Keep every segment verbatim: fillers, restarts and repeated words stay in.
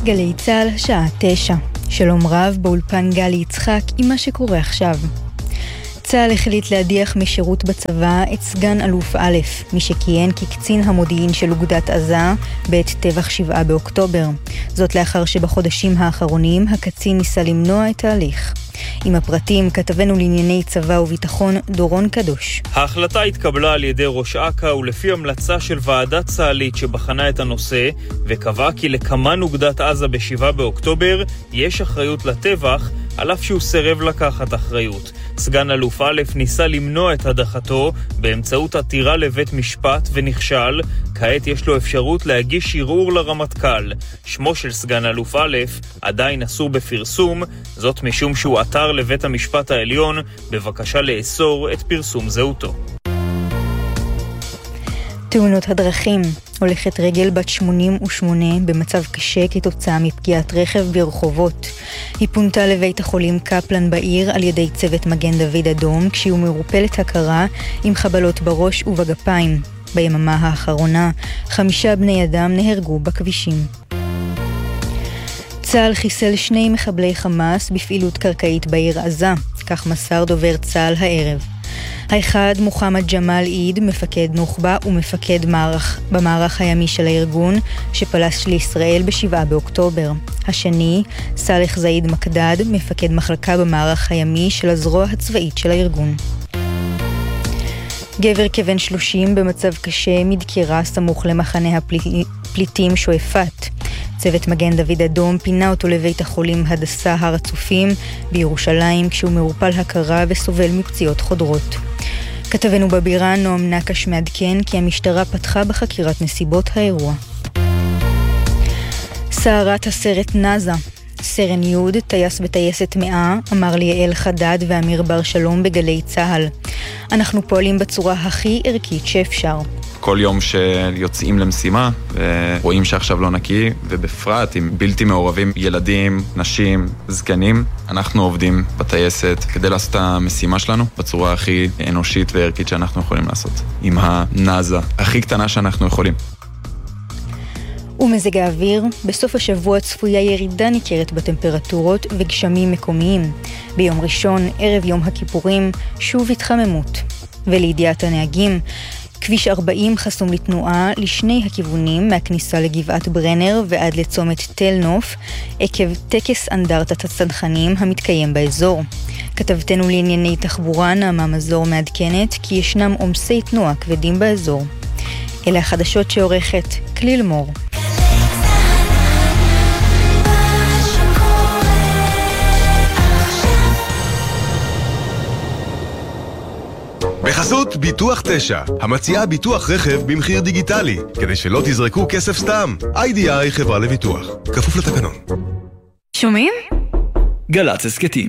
גלי צהל, שעה תשע. שלום רב, באולפן גלי יצחק עם מה שקורה עכשיו. צהל החליט להדיח משירות בצבא את סגן אלוף א', מי שכיהן כקצין המודיעין של אוגדת עזה בעת טבח שבעה באוקטובר. זאת לאחר שבחודשים האחרונים הקצין ניסה למנוע את ההליך. עם הפרטים כתבנו לענייני צבא וביטחון דורון קדוש. ההחלטה התקבלה על ידי ראש אכ"א ולפי המלצה של ועדה צה"לית שבחנה את הנושא וקבעה כי לקמן אוגדת עזה בשבעה באוקטובר יש אחריות לטבח על אף שהוא סירב לקחת אחריות. סגן אלוף א' ניסה למנוע את הדחתו באמצעות עתירה לבית משפט ונכשל. כעת יש לו אפשרות להגיש ערעור לרמטכ"ל. שמו של סגן אלוף א' עדיין אסור בפרסום, זאת משום שהוא עתר לבית המשפט העליון בבקשה לאסור את פרסום זהותו. תאונות הדרכים. הולכת רגל בת שמונים ושמונה במצב קשה כתוצאה מפגיעת רכב ברחובות. היא פונתה לבית החולים קפלן בעיר על ידי צוות מגן דוד אדום כשהיא מרופלת הכרה עם חבלות בראש ובגפיים. ביממה האחרונה חמישה בני אדם נהרגו בכבישים. צה"ל חיסל שני מחבלי חמאס בפעילות קרקעית בעיר עזה, כך מסר דובר צה"ל הערב. האחד מוחמד ג'מאל עיד, מפקד נוח'בה ומפקד מערך במערך הימי של הארגון שפלש לישראל בשבעה באוקטובר. השני, סאלח זאיד מקדד, מפקד מחלקה במערך הימי של הזרוע הצבאית של הארגון. גבר כבן שלושים במצב קשה מדקירה סמוך למחנה הפליטים שואפת. צוות מגן דוד אדום פינה אותו לבית החולים הדסה הר הצופים בירושלים כשהוא מרופל הכרה וסובל מפציעות חודרות. כתבנו בבירה נועם נקש מעדכן כי המשטרה פתחה בחקירת נסיבות האירוע. סערת הסרט נאזה. סרן יוד, טייס וטייסת מאה, אמר לי יעל חדד ואמיר בר שלום בגלי צהל. אנחנו פועלים בצורה הכי ערכית שאפשר. כל יום שיוצאים למשימה ורואים שעכשיו לא נקי, ובפרט עם בלתי מעורבים ילדים, נשים, זקנים, אנחנו עובדים בטייסת כדי לעשות את המשימה שלנו בצורה הכי אנושית וערכית שאנחנו יכולים לעשות. עם הנאזה הכי קטנה שאנחנו יכולים. ומזג האוויר, בסוף השבוע צפויה ירידה ניכרת בטמפרטורות וגשמים מקומיים. ביום ראשון, ערב יום הכיפורים, שוב התחממות. ולידיעת הנהגים, כביש ארבעים חסום לתנועה לשני הכיוונים מהכניסה לגבעת ברנר ועד לצומת תל נוף, עקב טקס אנדרטת הצנחנים המתקיים באזור. כתבתנו לענייני תחבורה נעמה מזור מעדכנת כי ישנם עומסי תנועה כבדים באזור. אלה החדשות שעורכת כליל מור. בחסות ביטוח תשע, המציעה ביטוח רכב במחיר דיגיטלי, כדי שלא תזרקו כסף סתם. איי די איי חברה לביטוח, כפוף לתקנון. שומעים? גל"צ הסכתים.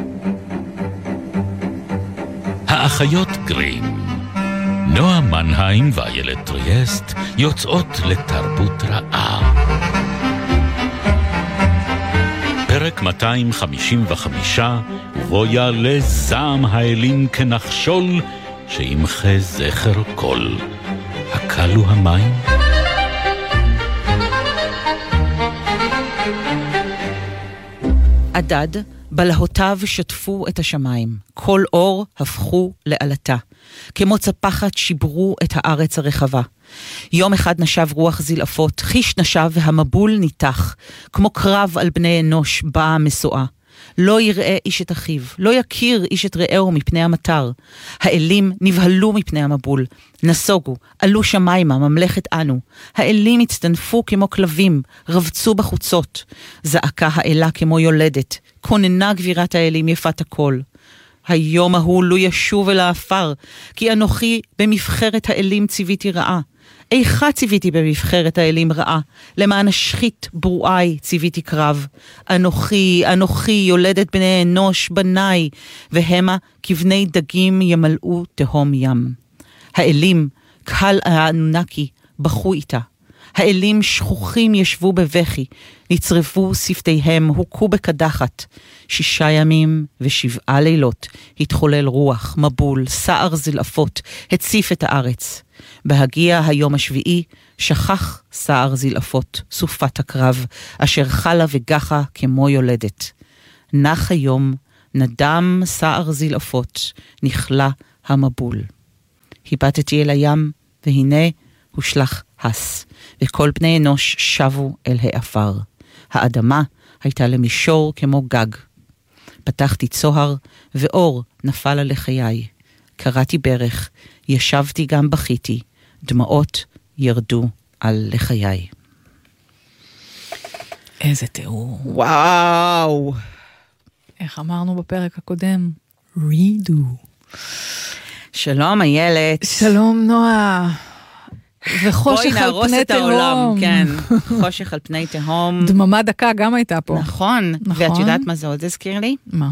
האחיות גרים, נועה מנהיים ואיילת טריאסט יוצאות לתרבות רעה. פרק מאתיים חמישים וחמש, ובו יעלה זעם האלים כנחשול שימחה זכר כל. הקלו המים? עדד, בלהותיו שטפו את השמיים. כל אור הפכו לעלתה. כמו צפחת שיברו את הארץ הרחבה. יום אחד נשב רוח זלעפות, חיש נשב והמבול ניתח. כמו קרב על בני אנוש באה המסועה. לא יראה איש את אחיו, לא יכיר איש את רעהו מפני המטר. האלים נבהלו מפני המבול, נסוגו, עלו שמיימה, ממלכת אנו. האלים הצטנפו כמו כלבים, רבצו בחוצות. זעקה האלה כמו יולדת, כוננה גבירת האלים יפת הכל. היום ההוא לא ישוב אל האפר, כי אנוכי במבחרת האלים ציוויתי רעה. איכה ציוויתי במבחרת האלים רעה, למען השחית ברואי ציוויתי קרב. אנוכי, אנוכי יולדת בני אנוש בניי, והמה כבני דגים ימלאו תהום ים. האלים, קהל האנונקי, בכו איתה. האלים שכוחים ישבו בבכי, נצרפו שפתיהם, הוכו בקדחת. שישה ימים ושבעה לילות התחולל רוח, מבול, סער זלעפות, הציף את הארץ. בהגיע היום השביעי, שכח סער זלעפות, סופת הקרב, אשר חלה וגחה כמו יולדת. נח היום, נדם סער זלעפות, נכלה המבול. היבטתי אל הים, והנה הושלח הס, וכל בני אנוש שבו אל העפר. האדמה הייתה למישור כמו גג. פתחתי צוהר, ואור נפל על לחיי. קראתי ברך, ישבתי גם בכיתי, דמעות ירדו על לחיי. איזה תיאור. וואו. איך אמרנו בפרק הקודם? רידו. שלום איילת. שלום נועה. וחושך על פני תהום. כן, חושך על פני תהום. דממה דקה גם הייתה פה. נכון. נכון. ואת יודעת מה זה עוד הזכיר לי? מה?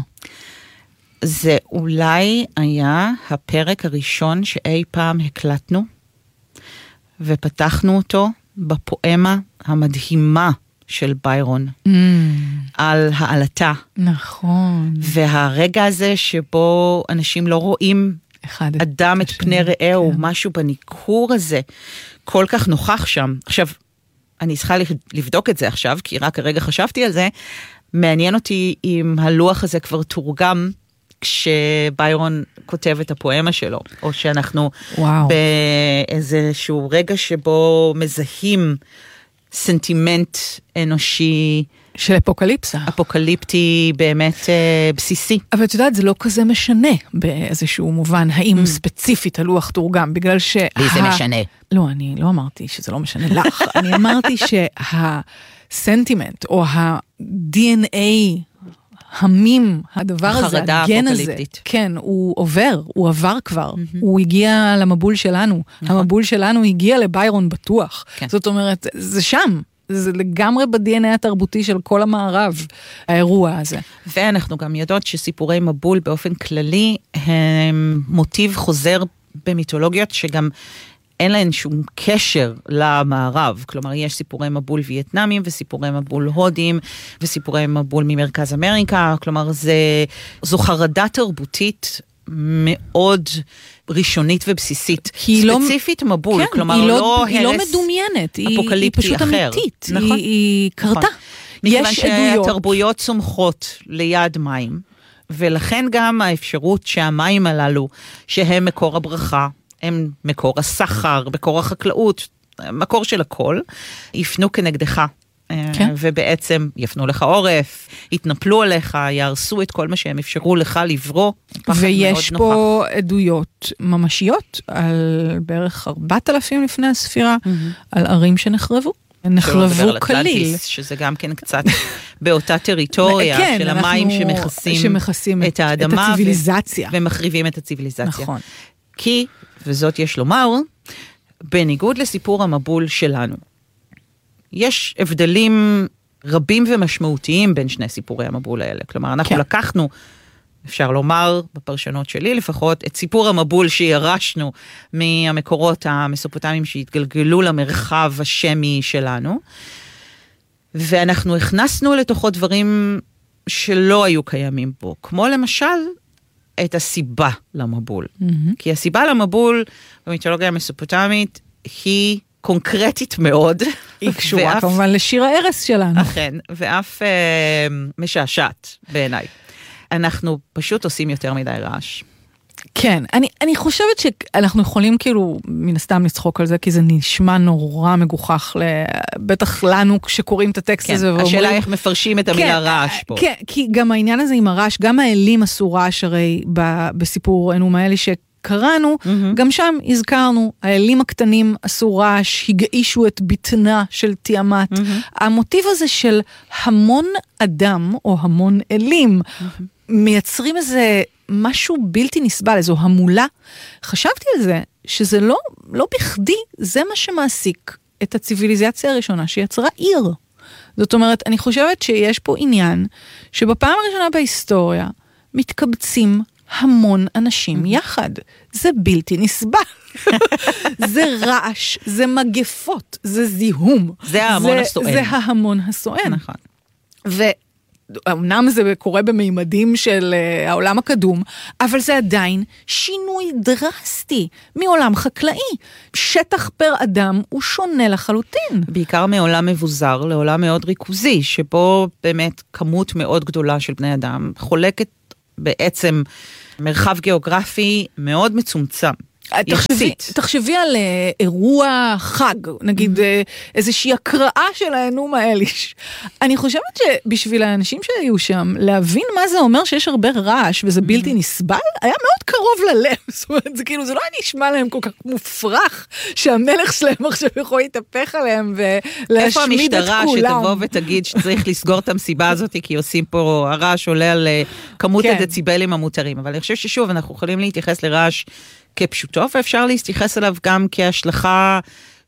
זה אולי היה הפרק הראשון שאי פעם הקלטנו, ופתחנו אותו בפואמה המדהימה של ביירון, mm. על העלתה. נכון. והרגע הזה שבו אנשים לא רואים אדם את פני רעהו, כן. משהו בניקור הזה, כל כך נוכח שם. עכשיו, אני צריכה לבדוק את זה עכשיו, כי רק הרגע חשבתי על זה, מעניין אותי אם הלוח הזה כבר תורגם, כשביירון כותב את הפואמה שלו, או שאנחנו וואו. באיזשהו רגע שבו מזהים סנטימנט אנושי, של אפוקליפסה. אפוקליפטי באמת אה, בסיסי. אבל את יודעת, זה לא כזה משנה באיזשהו מובן, האם mm. ספציפית הלוח תורגם, בגלל שה... לי זה משנה. לא, אני לא אמרתי שזה לא משנה לך, אני אמרתי שהסנטימנט, או ה-די אן איי, המים, הדבר הזה, הגן הזה, כן, הוא עובר, הוא עבר כבר, mm-hmm. הוא הגיע למבול שלנו, נכון. המבול שלנו הגיע לביירון בטוח, כן. זאת אומרת, זה שם, זה לגמרי ב-די אן איי התרבותי של כל המערב, האירוע הזה. ואנחנו גם יודעות שסיפורי מבול באופן כללי, הם מוטיב חוזר במיתולוגיות שגם אין להן שום קשר למערב, כלומר יש סיפורי מבול וייטנאמים וסיפורי מבול הודים וסיפורי מבול ממרכז אמריקה, כלומר זה, זו חרדה תרבותית מאוד ראשונית ובסיסית, ספציפית לא, מבול, כן, כלומר היא לא, לא, היא הרס לא מדומיינת, אפוקליפטי היא, היא פשוט אחר. אמיתית, נכון, היא, היא קרתה. נכון. מכיוון יש עדויות. שהתרבויות צומחות ליד מים, ולכן גם האפשרות שהמים הללו, שהם מקור הברכה, הם מקור הסחר, מקור החקלאות, מקור של הכל, יפנו כנגדך. כן. ובעצם יפנו לך עורף, יתנפלו עליך, יהרסו את כל מה שהם אפשרו לך לברוא. ויש פה נוכח. עדויות ממשיות על בערך ארבעת אלפים לפני הספירה, mm-hmm. על ערים שנחרבו. נחרבו כליל. שזה גם כן קצת באותה טריטוריה כן, של המים שמכסים, שמכסים את האדמה. את הציביליזציה. ו- ומחריבים את הציביליזציה. נכון. כי, וזאת יש לומר, בניגוד לסיפור המבול שלנו, יש הבדלים רבים ומשמעותיים בין שני סיפורי המבול האלה. כלומר, אנחנו כן. לקחנו, אפשר לומר, בפרשנות שלי לפחות, את סיפור המבול שירשנו מהמקורות המסופוטמיים שהתגלגלו למרחב השמי שלנו, ואנחנו הכנסנו לתוכו דברים שלא היו קיימים בו, כמו למשל את הסיבה למבול. Mm-hmm. כי הסיבה למבול במיתולוגיה המסופוטמית היא קונקרטית מאוד. היא קשורה ואף, כמובן לשיר הערס שלנו. אכן, ואף אה, משעשעת בעיניי. אנחנו פשוט עושים יותר מדי רעש. כן, אני, אני חושבת שאנחנו יכולים כאילו מן הסתם לצחוק על זה, כי זה נשמע נורא מגוחך, בטח לנו שקוראים את הטקסט כן, הזה. השאלה ואומרים, איך מפרשים את המילה כן, רעש פה. כן, כי גם העניין הזה עם הרעש, גם האלים עשו רעש הרי ב, בסיפור אנום האלה שקראנו, mm-hmm. גם שם הזכרנו, האלים הקטנים עשו רעש, הגאישו את ביטנה של תיאמת. Mm-hmm. המוטיב הזה של המון אדם או המון אלים, mm-hmm. מייצרים איזה משהו בלתי נסבל, איזו המולה. חשבתי על זה, שזה לא, לא בכדי, זה מה שמעסיק את הציביליזציה הראשונה שיצרה עיר. זאת אומרת, אני חושבת שיש פה עניין, שבפעם הראשונה בהיסטוריה, מתקבצים המון אנשים יחד. זה בלתי נסבל. זה רעש, זה מגפות, זה זיהום. זה ההמון הסואן. זה ההמון הסואן. נכון. ואומנם זה קורה במימדים של uh, העולם הקדום, אבל זה עדיין שינוי דרסטי מעולם חקלאי. שטח פר אדם הוא שונה לחלוטין. בעיקר מעולם מבוזר לעולם מאוד ריכוזי, שבו באמת כמות מאוד גדולה של בני אדם חולקת בעצם מרחב גיאוגרפי מאוד מצומצם. תחשבי, תחשבי על אירוע חג, נגיד איזושהי הקראה של האנום האליש. אני חושבת שבשביל האנשים שהיו שם, להבין מה זה אומר שיש הרבה רעש וזה בלתי נסבל, היה מאוד קרוב ללב. זאת אומרת, זה כאילו, זה לא היה נשמע להם כל כך מופרך, שהמלך שלהם עכשיו יכול להתהפך עליהם ולהשמיד את כולם. איפה המשטרה שתבוא ותגיד שצריך לסגור את המסיבה הזאת, כי עושים פה, הרעש עולה על כמות הדציבלים המותרים. אבל אני חושב ששוב, אנחנו יכולים להתייחס לרעש כפשוטו, ואפשר להסתייחס עליו גם כהשלכה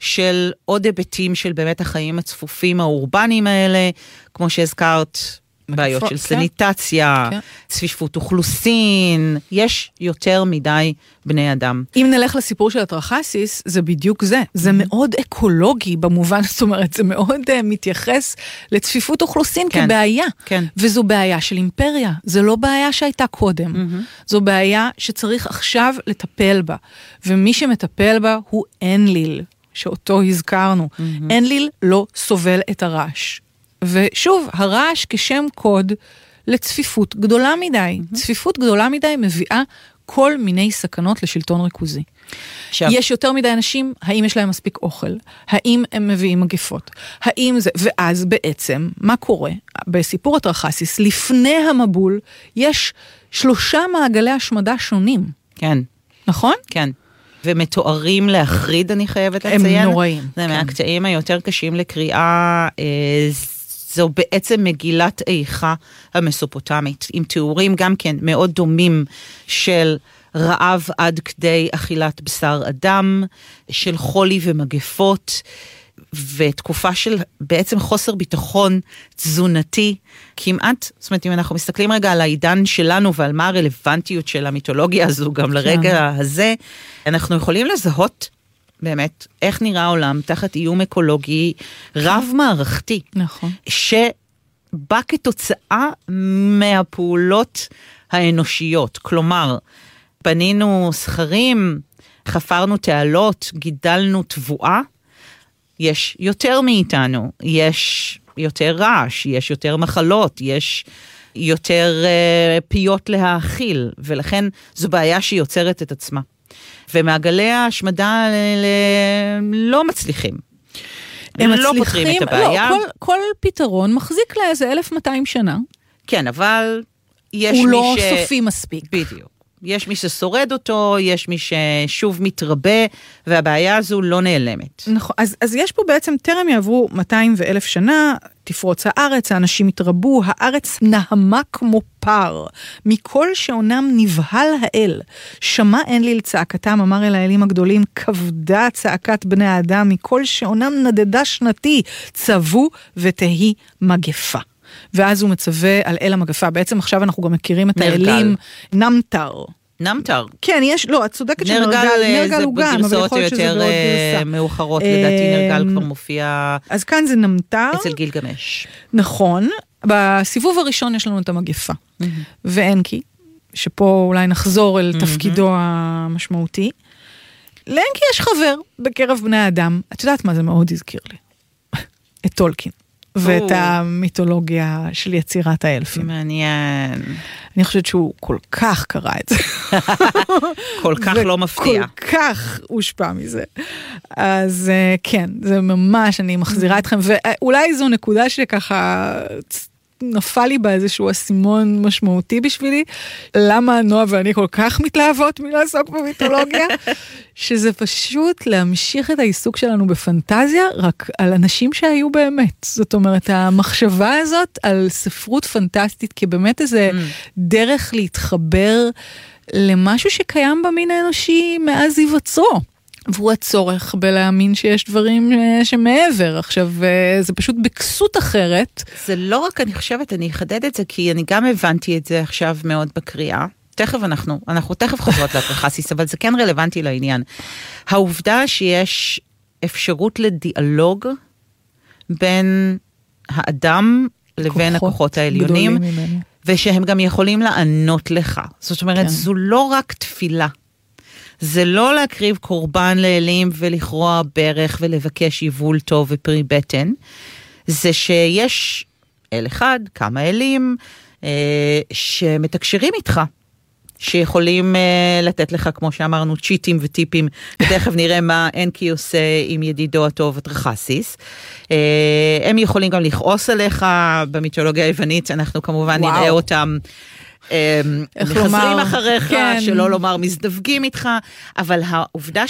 של עוד היבטים של באמת החיים הצפופים האורבניים האלה, כמו שהזכרת, בעיות של סניטציה, צפיפות אוכלוסין, יש יותר מדי בני אדם. אם נלך לסיפור של הטרחסיס, זה בדיוק זה. זה מאוד אקולוגי במובן, זאת אומרת, זה מאוד מתייחס לצפיפות אוכלוסין כבעיה. וזו בעיה של אימפריה. זה לא בעיה שהייתה קודם. זו בעיה שצריך עכשיו לטפל בה. ומי שמטפל בה הוא אנליל, שאותו הזכרנו. אנליל לא סובל את הרעש. ושוב, הרעש כשם קוד לצפיפות גדולה מדי. Mm-hmm. צפיפות גדולה מדי מביאה כל מיני סכנות לשלטון ריכוזי. עכשיו. יש יותר מדי אנשים, האם יש להם מספיק אוכל? האם הם מביאים מגפות? האם זה, ואז בעצם, מה קורה? בסיפור הטרחסיס, לפני המבול, יש שלושה מעגלי השמדה שונים. כן. נכון? כן. ומתוארים להחריד, אני חייבת לציין. הם נוראים. זה כן. מהקטעים היותר קשים לקריאה, אה, זו בעצם מגילת איכה המסופוטמית, עם תיאורים גם כן מאוד דומים של רעב עד כדי אכילת בשר אדם, של חולי ומגפות, ותקופה של בעצם חוסר ביטחון תזונתי, כמעט, זאת אומרת, אם אנחנו מסתכלים רגע על העידן שלנו, ועל מה הרלוונטיות של המיתולוגיה הזו, גם לרגע הזה, אנחנו יכולים לזהות באמת, איך נראה העולם תחת איום אקולוגי רב-מערכתי. נכון. שבא כתוצאה מהפעולות האנושיות. כלומר, בנינו סחרים, חפרנו תעלות, גידלנו תבואה, יש יותר מאיתנו, יש יותר רעש, יש יותר מחלות, יש יותר uh, פיות להאכיל, ולכן זו בעיה שיוצרת את עצמה. ומעגלי ההשמדה לא מצליחים. הם לא מצליחים, פותרים את הבעיה. לא, כל, כל פתרון מחזיק לאיזה אלף מאתיים שנה. כן, אבל יש מי ש... הוא לא סופי מספיק. בדיוק. יש מי ששורד אותו, יש מי ששוב מתרבה, והבעיה הזו לא נעלמת. נכון, אז, אז יש פה בעצם, טרם יעברו מאתיים ואלף שנה, תפרוץ הארץ, האנשים התרבו, הארץ נהמה כמו פר, מכל שעונם נבהל האל. שמע אנליל צעקתם, אמר אל האלים הגדולים, כבדה צעקת בני האדם, מכל שעונם נדדה שנתי, צבו ותהי מגפה. ואז הוא מצווה על אל המגפה. בעצם עכשיו אנחנו גם מכירים את האלים נמטר. נמטר? כן, יש, לא, את צודקת שנרגל, נרגל הוא גם, אבל יכול להיות שזה בעוד גרסה. מאוחרות, לדעתי נרגל כבר מופיע... אז כאן זה נמטר. אצל גילגמש. נכון. בסיבוב הראשון יש לנו את המגפה. ואנקי, שפה אולי נחזור אל תפקידו המשמעותי. לאנקי יש חבר בקרב בני האדם. את יודעת מה זה מאוד הזכיר לי? את טולקין. ואת המיתולוגיה של יצירת האלפים. מעניין. אני חושבת שהוא כל כך קרא את זה. כל כך לא מפתיע. כל כך הושפע מזה. אז כן, זה ממש, אני מחזירה אתכם, ואולי זו נקודה שככה נפל לי באיזשהו אסימון משמעותי בשבילי, למה נועה ואני כל כך מתלהבות מלעסוק במיתולוגיה, שזה פשוט להמשיך את העיסוק שלנו בפנטזיה, רק על אנשים שהיו באמת. זאת אומרת, המחשבה הזאת על ספרות פנטסטית, כבאמת איזה דרך להתחבר למשהו שקיים במין האנושי מאז היווצרו. והוא הצורך בלהאמין שיש דברים שמעבר. עכשיו, זה פשוט בקסות אחרת. זה לא רק, אני חושבת, אני אחדד את זה, כי אני גם הבנתי את זה עכשיו מאוד בקריאה. תכף אנחנו, אנחנו תכף חוזרות לאטרחסיס, אבל זה כן רלוונטי לעניין. העובדה שיש אפשרות לדיאלוג בין האדם לבין הכוחות העליונים, ושהם גם יכולים לענות לך. זאת אומרת, כן. זו לא רק תפילה. זה לא להקריב קורבן לאלים ולכרוע ברך ולבקש יבול טוב ופרי בטן. זה שיש אל אחד, כמה אלים, אה, שמתקשרים איתך. שיכולים uh, לתת לך, כמו שאמרנו, צ'יטים וטיפים, ותכף נראה מה אנקי עושה עם ידידו הטוב אטרחסיס. Uh, הם יכולים גם לכעוס עליך, במיתולוגיה היוונית, אנחנו כמובן וואו. נראה אותם, um, מחזרים אחריך, כן. שלא לומר מזדווגים איתך, אבל העובדה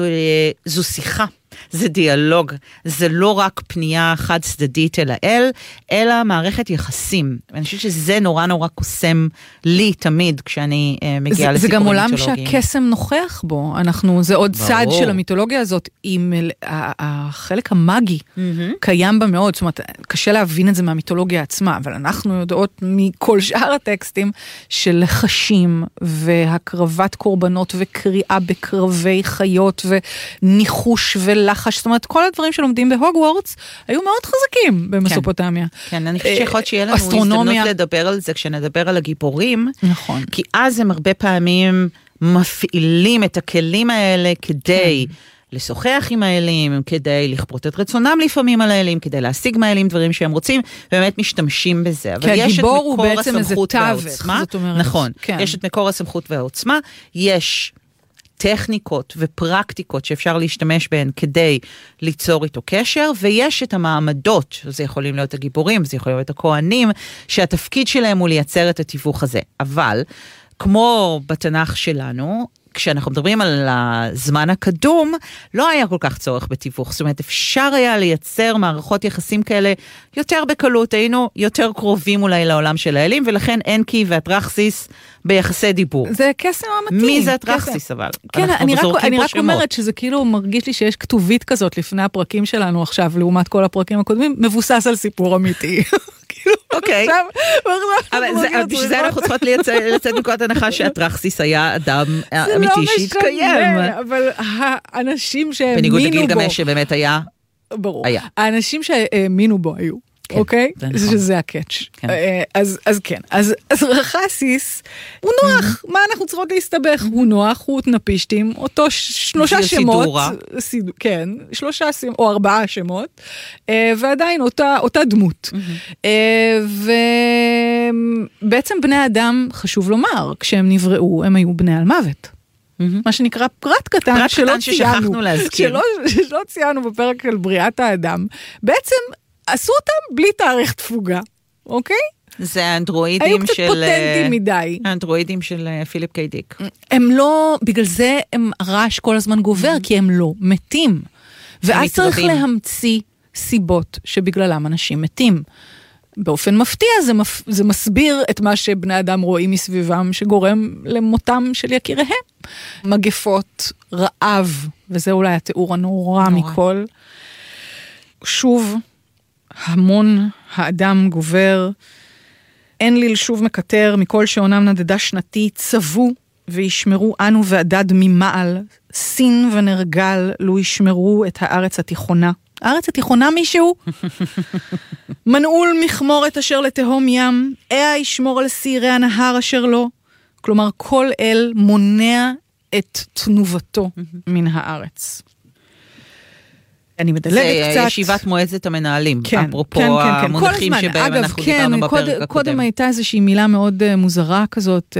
שזו שיחה, זה דיאלוג, זה לא רק פנייה חד צדדית אל האל, אלא מערכת יחסים. אני חושבת שזה נורא נורא קוסם לי תמיד, כשאני uh, מגיעה זה, לסיפורים מיתולוגיים. זה גם עולם שהקסם נוכח בו, אנחנו, זה עוד ברור. צד של המיתולוגיה הזאת, עם החלק המאגי mm-hmm. קיים בה מאוד, זאת אומרת, קשה להבין את זה מהמיתולוגיה עצמה, אבל אנחנו יודעות מכל שאר הטקסטים, של לחשים, והקרבת קורבנות, וקריאה בקרבי חיות, וניחוש ול... לחש, זאת אומרת, כל הדברים שלומדים בהוגוורטס היו מאוד חזקים במסופוטמיה. כן, אני חושבת שיכול שיהיה לנו הזדמנות לדבר על זה, כשנדבר על הגיבורים, נכון. כי אז הם הרבה פעמים מפעילים את הכלים האלה כדי לשוחח עם האלים, כדי לכפות את רצונם לפעמים על האלים, כדי להשיג מהאלים דברים שהם רוצים, ובאמת משתמשים בזה. אבל יש את מקור הסמכות והעוצמה. נכון, יש את מקור הסמכות והעוצמה, יש טכניקות ופרקטיקות שאפשר להשתמש בהן כדי ליצור איתו קשר, ויש את המעמדות, זה יכולים להיות הגיבורים, זה יכולים להיות הכהנים, שהתפקיד שלהם הוא לייצר את התיווך הזה. אבל, כמו בתנ"ך שלנו, כשאנחנו מדברים על הזמן הקדום, לא היה כל כך צורך בתיווך. זאת אומרת, אפשר היה לייצר מערכות יחסים כאלה יותר בקלות, היינו יותר קרובים אולי לעולם של האלים, ולכן אנקי ואטרחסיס ביחסי דיבור. זה קסם אמיתי. מי זה אטרחסיס אבל? כן, אני רק, אני רק אומרת שזה כאילו מרגיש לי שיש כתובית כזאת לפני הפרקים שלנו עכשיו, לעומת כל הפרקים הקודמים, מבוסס על סיפור אמיתי. אוקיי, אבל בשביל זה אנחנו צריכות לצאת מנקודת הנחה שאטרחסיס היה אדם אמיתי שהתקיים. אבל האנשים שהאמינו בו... בניגוד לגילגמש שבאמת היה... ברור. האנשים שהאמינו בו היו. אוקיי? שזה הקאץ'. אז כן. אז אטרחסיס הוא נוח. מה אנחנו צריכות להסתבך? הוא נוח, הוא תנפישתים, אותו שלושה שמות. כן, שלושה או ארבעה שמות, ועדיין אותה דמות. ובעצם בני האדם, חשוב לומר, כשהם נבראו, הם היו בני על מוות. מה שנקרא פרט קטן שלא ציינו. שלא ציינו בפרק של בריאת האדם. בעצם עשו אותם בלי תאריך תפוגה, אוקיי? זה האנדרואידים של... היו קצת פוטנטים מדי. האנדרואידים של פיליפ קיי דיק. הם לא, בגלל זה הם הרעש כל הזמן גובר, כי הם לא מתים. ואז צריך להמציא סיבות שבגללם אנשים מתים. באופן מפתיע זה, מפ... זה מסביר את מה שבני אדם רואים מסביבם, שגורם למותם של יקיריהם. מגפות, רעב, וזה אולי התיאור הנורא מכל. שוב, המון האדם גובר, אין ליל שוב מקטר, מכל שעונם נדדה שנתי, צבו וישמרו אנו ועדד ממעל, סין ונרגל, לו ישמרו את הארץ התיכונה. הארץ התיכונה מישהו? מנעול מכמורת אשר לתהום ים, אה ישמור על סירי הנהר אשר לא. כלומר, כל אל מונע את תנובתו מן הארץ. אני מדלגת קצת. זה ישיבת מועצת המנהלים, אפרופו המונחים שבהם אנחנו דיברנו בפרק הקודם. קודם הייתה איזושהי מילה מאוד מוזרה כזאת,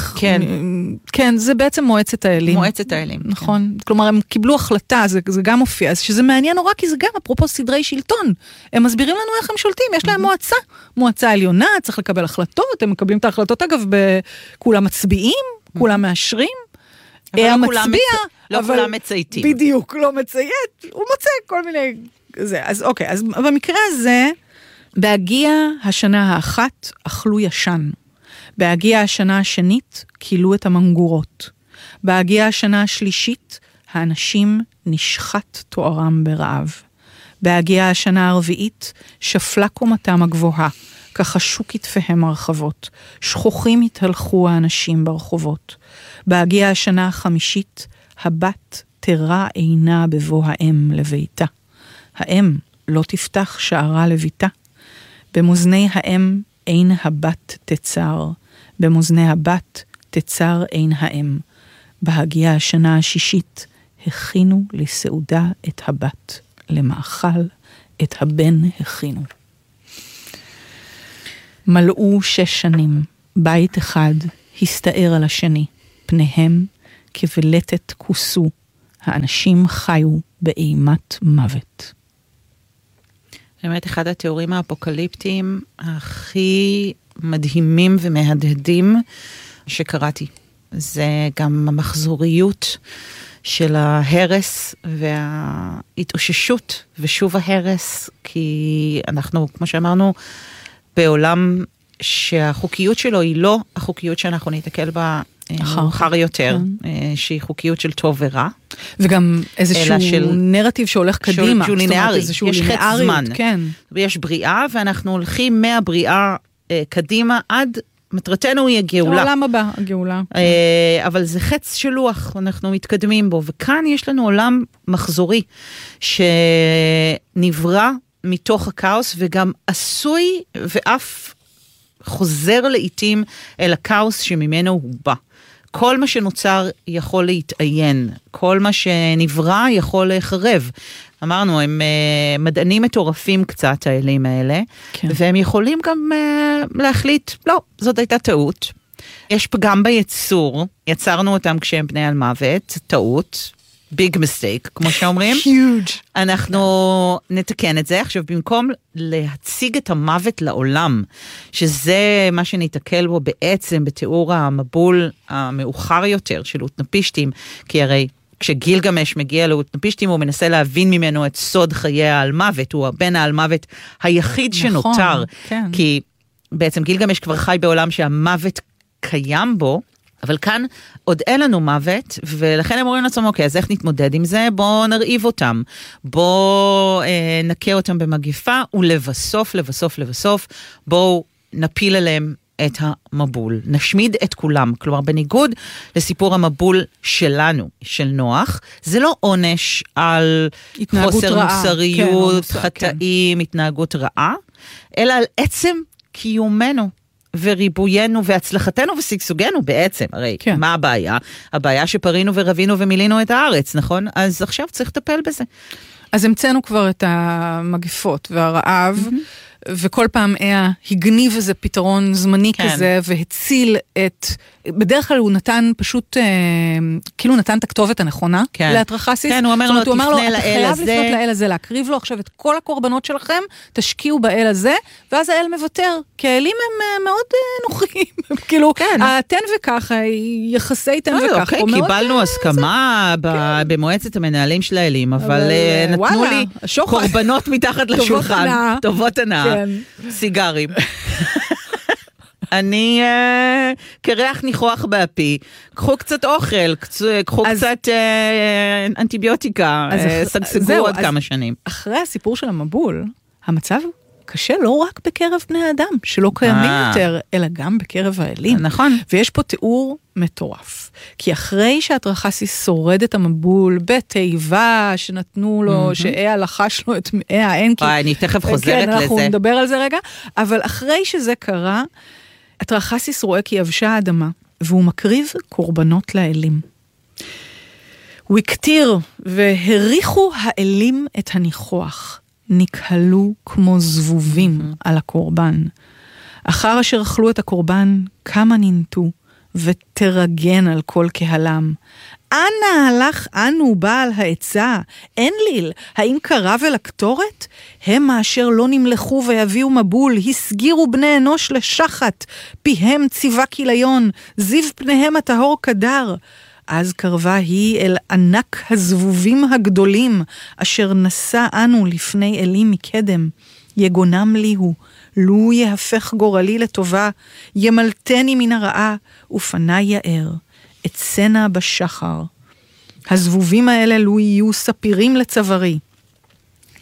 כן, זה בעצם מועצת האלים. מועצת האלים. נכון, כלומר הם קיבלו החלטה, זה גם מופיע, שזה מעניין נורא, כי זה גם אפרופו סדרי שלטון. הם מסבירים לנו איך הם שולטים, יש להם מועצה, מועצה עליונה, צריך לקבל החלטות, הם מקבלים את ההחלטות אגב, כולם מצביעים, כולם מאשרים. המצביע, לא כולם מצייתים. בדיוק, לא מציית, הוא מוצא כל מיני... זה. אז אוקיי, אז במקרה הזה, בהגיע השנה האחת, אכלו ישן. בהגיע השנה השנית, קילו את המנגורות. בהגיע השנה השלישית, האנשים נשחט תוארם ברעב. בהגיע השנה הרביעית, שפלה קומתם הגבוהה. כחשו כתפיהם הרחבות, שכוחים התהלכו האנשים ברחובות. בהגיע השנה החמישית, הבת תרע עינה בבוא האם לביתה. האם לא תפתח שערה לביתה. במוזני האם אין הבת תצר, במוזני הבת תצר אין האם. בהגיע השנה השישית, הכינו לסעודה את הבת, למאכל את הבן הכינו. מלאו שש שנים, בית אחד הסתער על השני, פניהם כבלטת כוסו, האנשים חיו באימת מוות. באמת אחד התיאורים האפוקליפטיים הכי מדהימים ומהדהדים שקראתי. זה גם המחזוריות של ההרס וההתאוששות ושוב ההרס, כי אנחנו, כמו שאמרנו, בעולם שהחוקיות שלו היא לא החוקיות שאנחנו ניתקל בה מאוחר יותר, שהיא חוקיות של טוב ורע. וגם איזשהו נרטיב שהולך קדימה. שהוא לינארי, יש חץ זמן. ויש בריאה, ואנחנו הולכים מהבריאה קדימה עד מטרתנו היא הגאולה. העולם הבא, הגאולה. אבל זה חץ של לוח, אנחנו מתקדמים בו, וכאן יש לנו עולם מחזורי, שנברא מתוך הכאוס, וגם עשוי ואף חוזר לעתים אל הכאוס שממנו הוא בא. כל מה שנוצר יכול להתעיין, כל מה שנברא יכול להחרב. אמרנו, הם uh, מדענים מטורפים קצת, האלים האלה, כן. והם יכולים גם uh, להחליט, לא, זאת הייתה טעות. יש פגם ביצור, יצרנו אותם כשהם בני על מוות, טעות, ביג מסטייק, כמו שאומרים. Huge. אנחנו נתקן את זה. עכשיו, במקום להציג את המוות לעולם, שזה מה שניתקל בו בעצם בתיאור המבול המאוחר יותר של אוטנפישטים, כי הרי כשגילגמש מגיע לאוטנפישטים, הוא מנסה להבין ממנו את סוד חיי העל מוות, הוא הבן העל מוות היחיד שנותר, נכון, כן. כי בעצם גילגמש כבר חי בעולם שהמוות קיים בו, אבל כאן עוד אין לנו מוות, ולכן הם אומרים לעצמם, אוקיי, אז איך נתמודד עם זה? בואו נרעיב אותם, בואו אה, נקה אותם במגיפה, ולבסוף, לבסוף, לבסוף, בואו נפיל עליהם את המבול, נשמיד את כולם. כלומר, בניגוד לסיפור המבול שלנו, של נוח, זה לא עונש על חוסר רעה, מוסריות, כן, חטאים, כן. התנהגות רעה, אלא על עצם קיומנו. וריבוינו והצלחתנו וסגסוגנו בעצם, הרי כן. מה הבעיה? הבעיה שפרינו ורבינו ומילינו את הארץ, נכון? אז עכשיו צריך לטפל בזה. אז המצאנו כבר את המגפות והרעב, mm-hmm. וכל פעם היה הגניב איזה פתרון זמני כן. כזה, והציל את, בדרך כלל הוא נתן פשוט, אה, כאילו נתן את הכתובת הנכונה, כן. לאטרחסיס. כן, הוא אומר לו, תפנה לאל הזה. אתה חייב לפנות לאל הזה, להקריב לו עכשיו את כל הקורבנות שלכם, תשקיעו באל הזה, ואז האל מוותר, כי האלים הם אה, מאוד אה, נוחים, כאילו, כן. התן וככה, יחסי תן וככה. אוקיי, קיבלנו אה, הסכמה זה... ב- כן. במועצת המנהלים של האלים, אבל, אבל אה, נתנו וואלה, לי השוחר. קורבנות מתחת לשולחן, טובות הנאה. סיגרים. אני קרח ניחוח באפי, קחו קצת אוכל, קחו קצת אנטיביוטיקה, סגסגו עוד כמה שנים. אחרי הסיפור של המבול, המצב קשה לא רק בקרב בני האדם, שלא קיימים יותר, אלא גם בקרב האלים. נכון. ויש פה תיאור מטורף. כי אחרי שהטרחסיס שורד את המבול בתיבה שנתנו לו, שאה לחש לו את אה האנקי. אני תכף חוזרת לזה. כן, אנחנו נדבר על זה רגע. אבל אחרי שזה קרה, הטרחסיס רואה כי יבשה האדמה, והוא מקריב קורבנות לאלים. הוא הקטיר, והריחו האלים את הניחוח. נקהלו כמו זבובים mm-hmm. על הקורבן. אחר אשר אכלו את הקורבן, כמה ננטו, ותרגן על כל קהלם. אנה הלך אנו בעל העצה, אין ליל, האם קרב אל הקטורת? הם אשר לא נמלכו ויביאו מבול, הסגירו בני אנוש לשחת, פיהם ציווה כיליון, זיו פניהם הטהור קדר. אז קרבה היא אל ענק הזבובים הגדולים, אשר נשא אנו לפני אלים מקדם. יגונם לי הוא, לו יהפך גורלי לטובה, ימלטני מן הרעה, ופני יאר, אצנה בשחר. הזבובים האלה לו יהיו ספירים לצווארי.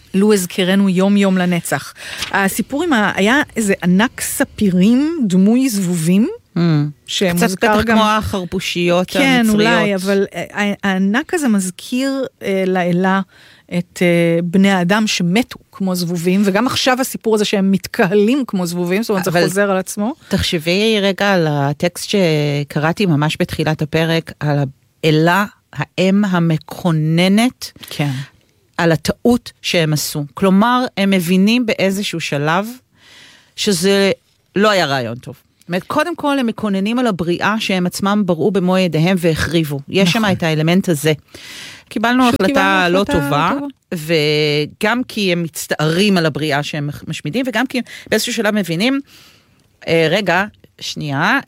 לו הזכרנו יום יום לנצח. הסיפור עם ה... היה איזה ענק ספירים, דמוי זבובים, קצת בטח כמו החרבושיות המצריות. כן, אולי, אבל הענק הזה מזכיר לאלה את בני האדם שמתו כמו זבובים, וגם עכשיו הסיפור הזה שהם מתקהלים כמו זבובים, זאת אומרת, זה חוזר על עצמו. תחשבי רגע על הטקסט שקראתי ממש בתחילת הפרק, על האלה, האם המקוננת, כן. על הטעות שהם עשו. כלומר, הם מבינים באיזשהו שלב, שזה לא היה רעיון טוב. קודם כל הם מקוננים על הבריאה שהם עצמם בראו במו ידיהם והחריבו. יש שם את האלמנט הזה. קיבלנו החלטה לא טובה, וגם כי הם מצטערים על הבריאה שהם משמידים, וגם כי באיזשהו שלב מבינים, רגע, שנייה,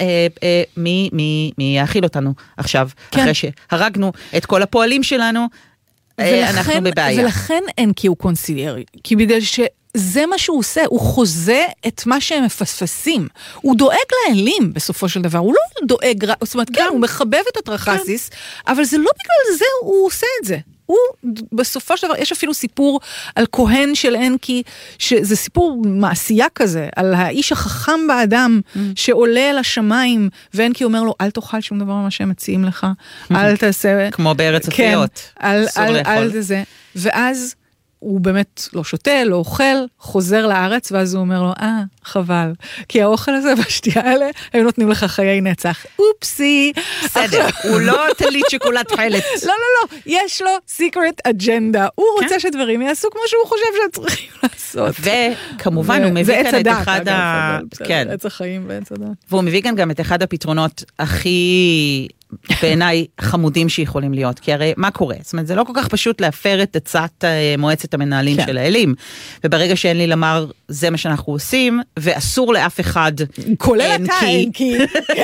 מי יאכיל אותנו עכשיו, אחרי שהרגנו את כל הפועלים שלנו, אנחנו בבעיה. ולכן אין כי הוא קונסיליארי, כי בגלל ש... זה מה שהוא עושה, הוא חוזה את מה שהם מפספסים. הוא דואג לאלים בסופו של דבר, הוא לא דואג, זאת אומרת, כן, הוא מחבב את הטרחסיס, אבל זה לא בגלל זה הוא עושה את זה. הוא, בסופו של דבר, יש אפילו סיפור על כהן של אנקי, שזה סיפור מעשייה כזה, על האיש החכם באדם, שעולה אל השמיים, ואנקי אומר לו, אל תאכל שום דבר מה שהם מציעים לך, אל תעשה... כמו בארץ הפיות. כן, אל זה. ואז... הוא באמת לא שותה, לא אוכל, חוזר לארץ, ואז הוא אומר לו, אה, חבל. כי האוכל הזה והשתייה האלה, הם נותנים לך חיי נצח. אופסי. בסדר, הוא לא תלית שכולת חלת. לא, לא, לא. יש לו secret agenda. הוא רוצה שדברים יעשו כמו שהוא חושב שהם צריכים לעשות. וכמובן, הוא מביא כאן את אחד ה... כן. עץ החיים ועץ הדת. והוא מביא כאן גם את אחד הפתרונות הכי... בעיניי חמודים שיכולים להיות, כי הרי מה קורה? זאת אומרת, זה לא כל כך פשוט להפר את הצעת מועצת המנהלים של האלים, וברגע שאין לי למר, זה מה שאנחנו עושים, ואסור לאף אחד, כולל אתה, אין כי,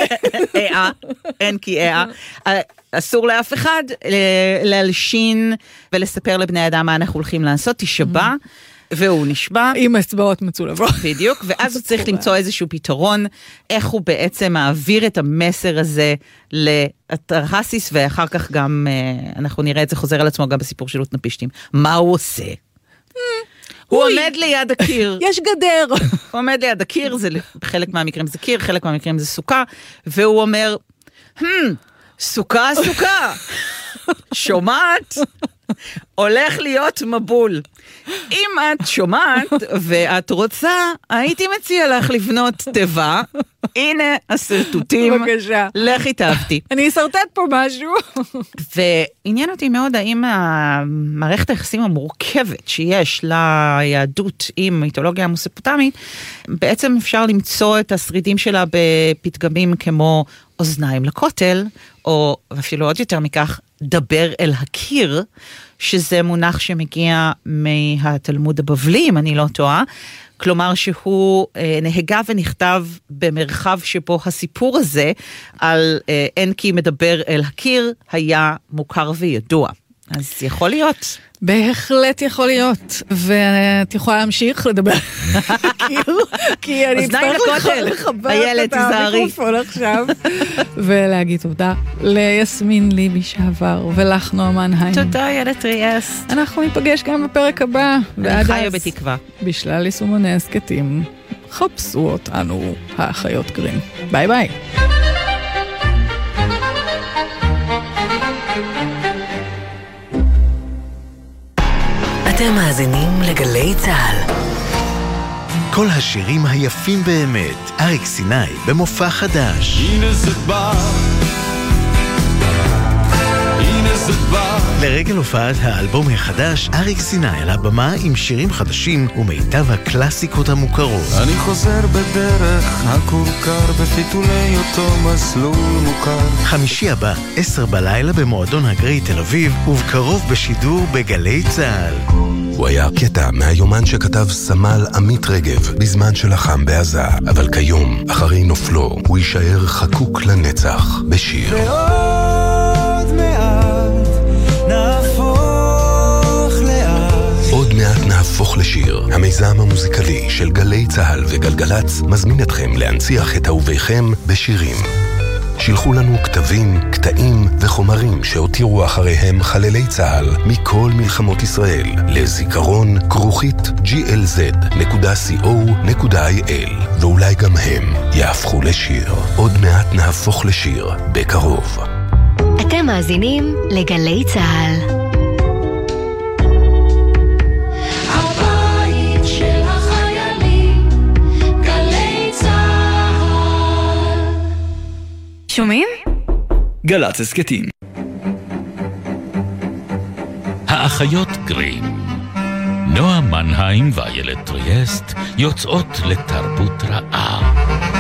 אין כי, אסור לאף אחד להלשין ולספר לבני אדם מה אנחנו הולכים לעשות, תשבע, והוא נשבע. עם אצבעות מצולבות. בדיוק, ואז הוא צריך למצוא איזשהו פתרון, איך הוא בעצם מעביר את המסר הזה לטרחסיס, ואחר כך גם, אנחנו נראה את זה חוזר על עצמו גם בסיפור של אוטנפישטים. מה הוא עושה? הוא עומד ליד הקיר. יש גדר. הוא עומד ליד הקיר, חלק מהמקרים זה קיר, חלק מהמקרים זה סוכה, והוא אומר, סוכה, סוכה. שומעת? הולך להיות מבול. אם את שומעת ואת רוצה, הייתי מציע לך לבנות טבע. הנה הסרטוטים. בבקשה. לכי תאהבתי. אני אסרטט פה משהו. ועניין אותי מאוד האם המערכת היחסים המורכבת שיש ליהדות עם מיתולוגיה המוספוטמית, בעצם אפשר למצוא את השרידים שלה בפתגמים כמו אוזניים לכותל, או אפילו עוד יותר מכך, דבר אל הקיר, שזה מונח שמגיע מהתלמוד הבבלי, אם אני לא טועה, כלומר שהוא אה, נהגה ונכתב במרחב שבו הסיפור הזה על אה, אנקי מדבר אל הקיר היה מוכר וידוע. אז יכול להיות. בהחלט יכול להיות, ואת יכולה להמשיך לדבר כאילו, כי אני אצטרך לחבר את המיקרופון עכשיו, ולהגיד תודה ליסמין ליבי שעבר, ולך נועמן היין. תודה ילד טריאס. אנחנו ניפגש גם בפרק הבא, אני חיה בתקווה. בשלל יישומוני הסקטים, חפשו אותנו האחיות גרין. ביי ביי. אתם מאזינים לגלי צהל. כל השירים היפים באמת, אריק סיני במופע חדש. הנה זה בא, הנה זה בא. לרגל הופעת האלבום החדש, אריק סיני על הבמה עם שירים חדשים ומיטב הקלאסיקות המוכרות. אני חוזר בדרך הכורכר בפיתולי אותו מסלול מוכר. חמישי הבא, עשר בלילה במועדון הגרי תל אביב, ובקרוב בשידור בגלי צהל. הוא היה קטע מהיומן שכתב סמל עמית רגב בזמן שלחם בעזה, אבל כיום, אחרי נופלו, הוא יישאר חקוק לנצח בשיר. ועוד מעט נהפוך לאט. עוד מעט נהפוך לשיר. המיזם המוזיקלי של גלי צהל וגלגלץ מזמין אתכם להנציח את אהוביכם בשירים. שילחו לנו כתבים, קטעים וחומרים שהותירו אחריהם חללי צה"ל מכל מלחמות ישראל לזיכרון כרוכית ג'י אל זד נקודה סי או נקודה איי אל, ואולי גם הם יהפכו לשיר. עוד מעט נהפוך לשיר בקרוב. אתם מאזינים לגלי צה"ל. שומעים? גל"צ הסכתים. האחיות גרים, נועה מנהיים ואיילת טריאסט יוצאות לתרבות רעה.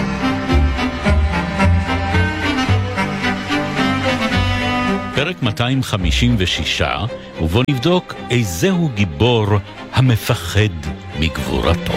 פרק מאתיים חמישים ושש, ובו נבדוק איזהו גיבור המפחד מגבורתו.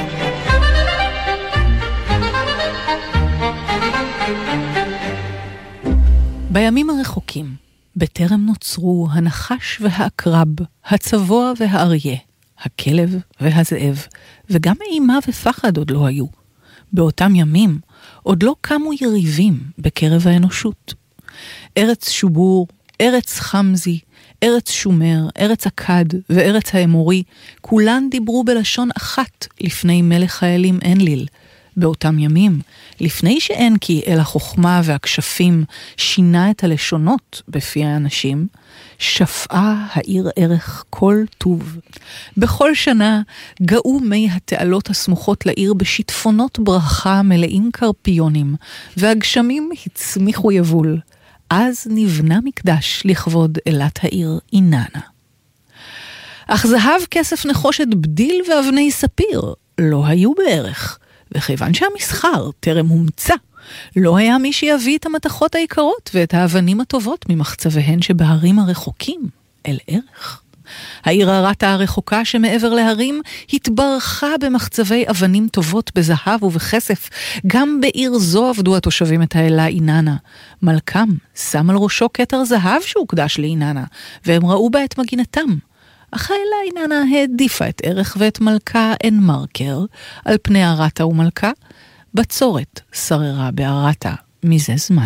בימים הרחוקים, בטרם נוצרו הנחש והעקרב, הצבוע והאריה, הכלב והזאב, וגם אימה ופחד עוד לא היו. באותם ימים עוד לא קמו יריבים בקרב האנושות. ארץ שובור, ארץ חמזי, ארץ שומר, ארץ הקד וארץ האמורי, כולן דיברו בלשון אחת לפני מלך האלים אנליל. באותם ימים, לפני שאין כי אל החוכמה והכשפים שינה את הלשונות בפי האנשים, שפעה העיר ערך כל טוב. בכל שנה גאו מי התעלות הסמוכות לעיר בשטפונות ברכה מלאים קרפיונים, והגשמים הצמיחו יבול. אז נבנה מקדש לכבוד אלת העיר איננה. אך זהב, כסף, נחושת, בדיל ואבני ספיר לא היו בערך. וכיוון שהמסחר טרם הומצא, לא היה מי שיביא את המתכות העיקרות ואת האבנים הטובות ממחצביהן שבהרים הרחוקים אל ערך. העיר הרתה הרחוקה שמעבר להרים התברכה במחצבי אבנים טובות בזהב ובכסף. גם בעיר זו עבדו התושבים את האלה איננה. מלכם שם על ראשו כתר זהב שהוקדש לאיננה, והם ראו בה את מגינתם. אך האלה איננה העדיפה את ערך ואת מלכה אין מרקר על פני הרתה ומלכה. בצורת שררה בהרתה מזה זמן.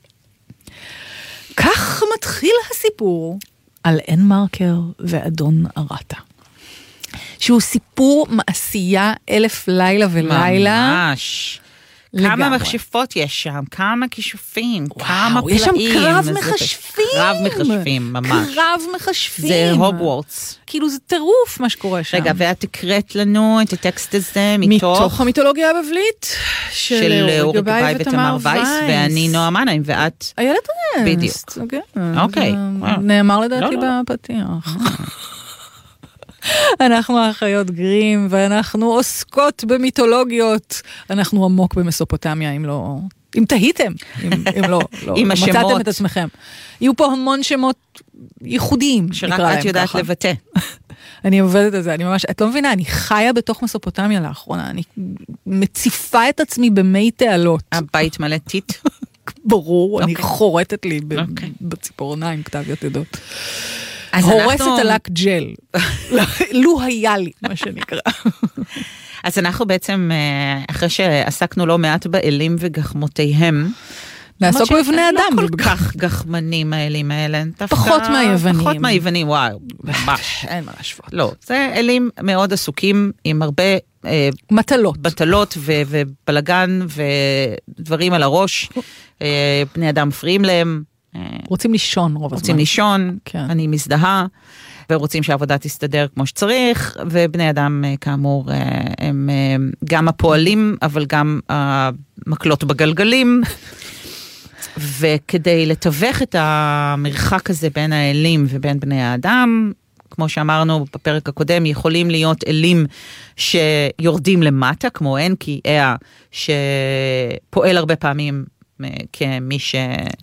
כך מתחיל הסיפור על אין מרקר ואדון הרתה, שהוא סיפור מעשייה אלף לילה ולילה. ממש. כמה מכשפות יש שם, כמה כישופים, כמה פלאים. יש שם קרב מכשפים. קרב מכשפים, ממש. קרב מכשפים. זה הוגוורטס. כאילו זה טירוף מה שקורה שם. רגע, ואת תקראת לנו את הטקסט הזה מתוך... מתוך המיתולוגיה הבבלית. של אורי גבאי ותמר וייס, ואני נועה מנהיים, ואת... איילת טריאסט. בדיוק. אוקיי. נאמר לדעתי בפתיח. אנחנו האחיות גרים, ואנחנו עוסקות במיתולוגיות. אנחנו עמוק במסופוטמיה, אם לא... אם תהיתם, אם, אם לא, לא אם מצאתם השמות. את עצמכם. יהיו פה המון שמות ייחודיים, שרק את יודעת ככה. לבטא. אני עובדת על זה, אני ממש, את לא מבינה, אני חיה בתוך מסופוטמיה לאחרונה, אני מציפה את עצמי במי תעלות. הבית מלא טיט? ברור, okay. אני חורטת לי ב- okay. בציפורניים, כתב יתדות. הורסת אנחנו... על לק ג'ל. לו היה לי, מה שנקרא. אז אנחנו בעצם, אחרי שעסקנו לא מעט באלים וגחמותיהם, נעסוק בבני אדם. לא כל כך גחמנים האלים האלה. פחות מהיוונים. פחות מהיוונים, וואו. ממש. אין מה להשוות. לא, זה אלים מאוד עסוקים עם הרבה... מטלות. מטלות ובלגן ודברים על הראש. בני אדם מפריעים להם. רוצים לישון רוב הזמן. רוצים לישון, אני מזדהה. ורוצים שהעבודה תסתדר כמו שצריך, ובני אדם כאמור הם גם הפועלים, אבל גם המקלות בגלגלים, וכדי לתווך את המרחק הזה בין האלים ובין בני האדם, כמו שאמרנו בפרק הקודם, יכולים להיות אלים שיורדים למטה, כמו אנקי, אה, שפועל הרבה פעמים כמי ש...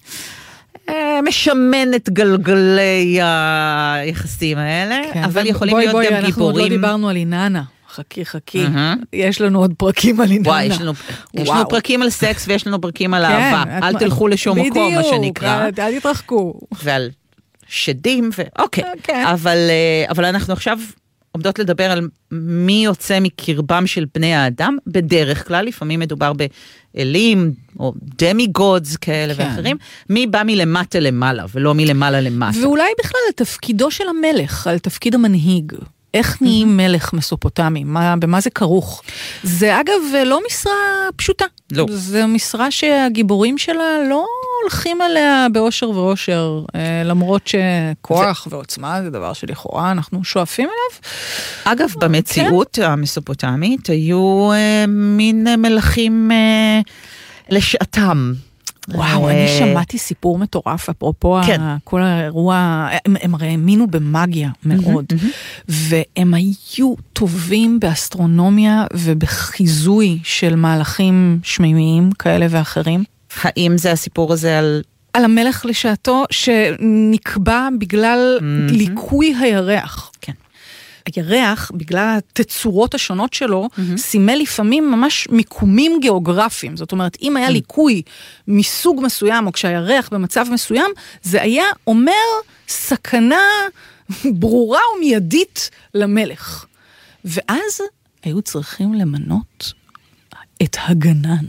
משמן את גלגלי היחסים האלה, כן, אבל יכולים בואי, להיות בואי, גם גיבורים. אנחנו עוד לא דיברנו על איננה, חכי חכי, uh-huh. יש לנו עוד פרקים על איננה. וואי, יש לנו, יש לנו פרקים על סקס ויש לנו פרקים על כן, אהבה, אל את... תלכו לשום בדיוק, מקום, מה שנקרא. בדיוק, אל תתרחקו. ועל שדים, ו... אוקיי, okay. כן. אבל, אבל אנחנו עכשיו עומדות לדבר על מי יוצא מקרבם של בני האדם, בדרך כלל, לפעמים מדובר באלים, או דמי-גודס כאלה כן. ואחרים, מי בא מלמטה למעלה, ולא מלמעלה למטה. ואולי בכלל על תפקידו של המלך, על תפקיד המנהיג. איך נהיים mm-hmm. מלך מסופוטמי? מה, במה זה כרוך? זה אגב לא משרה פשוטה. לא. זה משרה שהגיבורים שלה לא הולכים עליה באושר ואושר, למרות שכוח ו... ועוצמה זה דבר שלכאורה אנחנו שואפים אליו. אגב, במציאות כן. המסופוטמית היו אה, מין מלכים אה, לשעתם. וואו, אני שמעתי סיפור מטורף, אפרופו כל האירוע, הם הרי האמינו במאגיה מאוד, והם היו טובים באסטרונומיה ובחיזוי של מהלכים שמימיים כאלה ואחרים. האם זה הסיפור הזה על... על המלך לשעתו, שנקבע בגלל ליקוי הירח. כן. הירח, בגלל התצורות השונות שלו, mm-hmm. סימל לפעמים ממש מיקומים גיאוגרפיים. זאת אומרת, אם היה mm-hmm. ליקוי מסוג מסוים, או כשהירח במצב מסוים, זה היה אומר סכנה ברורה ומיידית למלך. ואז היו צריכים למנות את הגנן.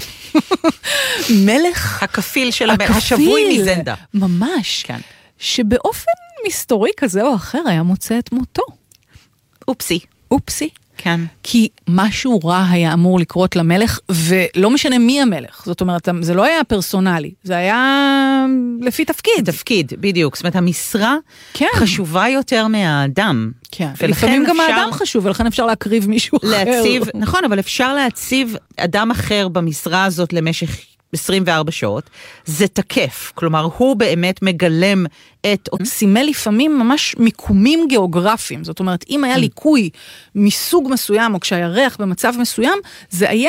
מלך... הכפיל של המלך, השבוי מזנדה. ממש. כן. שבאופן מסתורי כזה או אחר היה מוצא את מותו. אופסי. אופסי. כן. כי משהו רע היה אמור לקרות למלך, ולא משנה מי המלך. זאת אומרת, זה לא היה פרסונלי, זה היה לפי תפקיד. תפקיד, בדיוק. זאת אומרת, המשרה כן. חשובה יותר מהאדם. כן. ולפעמים גם אפשר... האדם חשוב, ולכן אפשר להקריב מישהו להציב, אחר. נכון, אבל אפשר להציב אדם אחר במשרה הזאת למשך עשרים וארבע שעות, זה תקף, כלומר הוא באמת מגלם את... סימל לפעמים ממש מיקומים גיאוגרפיים, זאת אומרת אם היה ליקוי מסוג מסוים או כשהירח במצב מסוים, זה היה